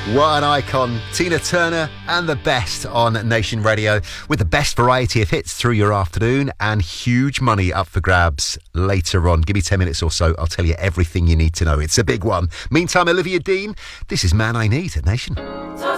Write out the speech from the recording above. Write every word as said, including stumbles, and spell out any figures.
What an icon, Tina Turner and the best on Nation Radio, with the best variety of hits through your afternoon and huge money up for grabs later on. Give me ten minutes or so, I'll tell you everything you need to know. It's a big one. Meantime, Olivia Dean, this is Man I Need at Nation.